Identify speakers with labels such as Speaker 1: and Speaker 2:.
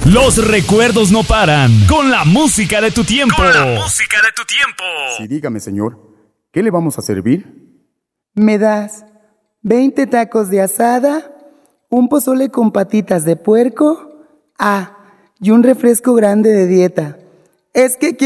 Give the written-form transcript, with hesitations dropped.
Speaker 1: Los recuerdos no paran con la música de tu tiempo.
Speaker 2: Sí, dígame, señor, ¿qué le vamos a servir?
Speaker 3: ¿Me das 20 tacos de asada, un pozole con patitas de puerco? Y un refresco grande de dieta. Es que